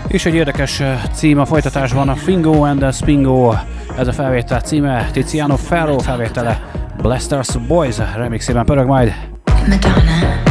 És egy érdekes cím a folytatásban, a Fingo and the Spingo, ez a felvétel címe, Tiziano Ferro felvétele, Blasters Boys remixében pörög majd. Madonna.